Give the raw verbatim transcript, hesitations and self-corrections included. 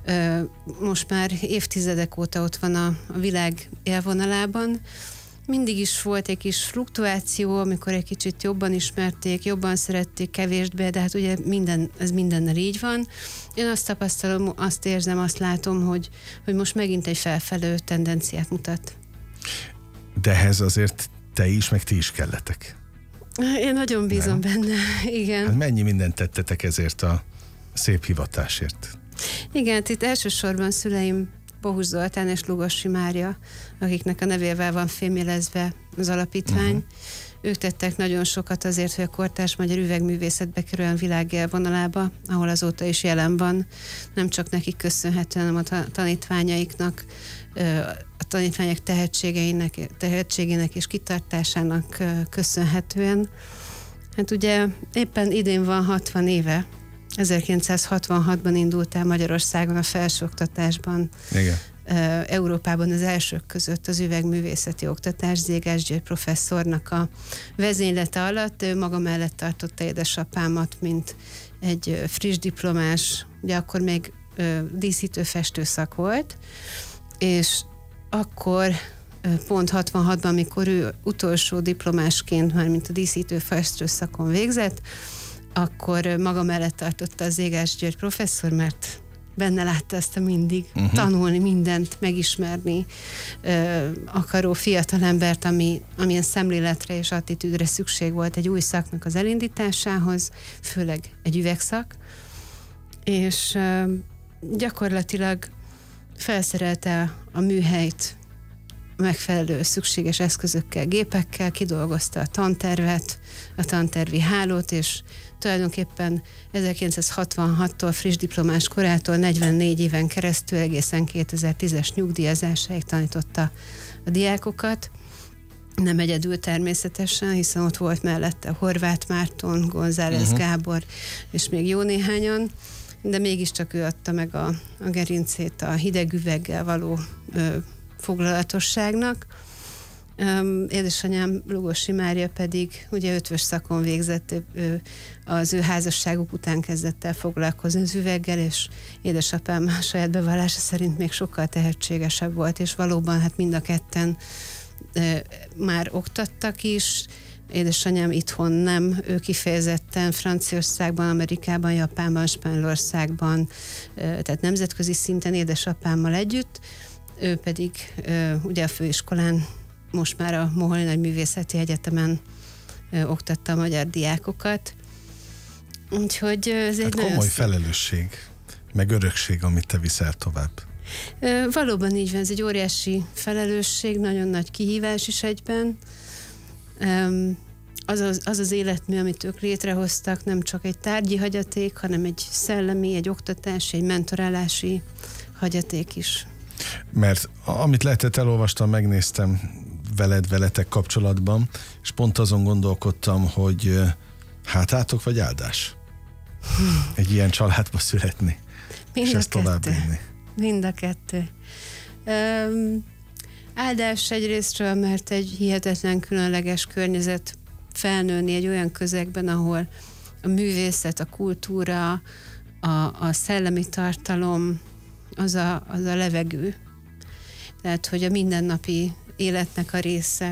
most már évtizedek óta ott van a, a világ élvonalában. Mindig is volt egy kis fluktuáció, amikor egy kicsit jobban ismerték, jobban szerették, kevésbé, de hát ugye minden, ez mindennel így van. Én azt tapasztalom, azt érzem, azt látom, hogy, hogy most megint egy felfelő tendenciát mutat. De ehhez azért te is, meg ti is kelletek. Én nagyon bízom Nem? benne, igen. Hát mennyi mindent tettetek ezért a szép hivatásért? Igen, itt elsősorban szüleim Bohus Zoltán és Lugosi Mária, akiknek a nevével van fémjelezve az alapítvány. Uh-huh. Ők tettek nagyon sokat azért, hogy a kortárs magyar üvegművészet bekerüljön világ élvonalába, ahol azóta is jelen van. Nem csak nekik köszönhetően, hanem a tanítványaiknak, a tanítványok tehetségeinek, tehetségének és kitartásának köszönhetően. Hát ugye éppen idén van hatvan éve, ezerkilencszázhatvanhatban indult el Magyarországon a felsőoktatásban, Igen. Európában az elsők között az üvegművészeti oktatás. Zégás György professzornak a vezénylete alatt. Ő maga mellett tartotta édesapámat, mint egy friss diplomás, ugye akkor még díszítő-festő szak volt, és akkor pont hatvanhatban, amikor ő utolsó diplomásként, már mint a díszítő-festő szakon végzett, akkor maga mellett tartotta az Zégás György professzor, mert benne látta ezt a mindig uh-huh. tanulni, mindent megismerni ö, akaró fiatalembert, ami, amilyen szemléletre és attitűdre szükség volt egy új szaknak az elindításához, főleg egy üvegszak, és ö, gyakorlatilag felszerelte a műhelyt megfelelő szükséges eszközökkel, gépekkel, kidolgozta a tantervet, a tantervi hálót, és tulajdonképpen ezerkilencszázhatvanhattól friss diplomás korától negyvennégy éven keresztül egészen kétezer-tízes nyugdíjazásáig tanította a diákokat. Nem egyedül természetesen, hiszen ott volt mellette Horváth Márton, González uh-huh. Gábor, és még jó néhányan, de mégiscsak ő adta meg a, a gerincét a hideg üveggel való ö, foglalatosságnak. Um, édesanyám Lugosi Mária pedig ugye ötvös szakon végzett, ő, az ő házasságuk után kezdett el foglalkozni az üveggel, és édesapám a saját bevallása szerint még sokkal tehetségesebb volt, és valóban hát mind a ketten e, már oktattak is. Édesanyám itthon nem, ő kifejezetten Franciaországban, Amerikában, Japánban, Spanyolországban, e, tehát nemzetközi szinten édesapámmal együtt, ő pedig e, ugye a főiskolán, most már a Moholy Nagyművészeti Egyetemen ö, oktatta a magyar diákokat. Úgyhogy ez hát egy komoly nagyon felelősség, meg örökség, amit te viszel tovább. Ö, valóban így van, ez egy óriási felelősség, nagyon nagy kihívás is egyben. Ö, az, az, az az életmű, amit ők létrehoztak, nem csak egy tárgyi hagyaték, hanem egy szellemi, egy oktatási, egy mentorálási hagyaték is. Mert amit lehetett, elolvastam, megnéztem veled, veletek kapcsolatban, és pont azon gondolkodtam, hogy hátátok vagy áldás? Egy ilyen családba születni, mind és ezt továbbvinni. Mind a kettő. Um, áldás egyrésztről, mert egy hihetetlen különleges környezet felnőni egy olyan közegben, ahol a művészet, a kultúra, a, a szellemi tartalom, az a, az a levegő. Tehát, hogy a mindennapi életnek a része,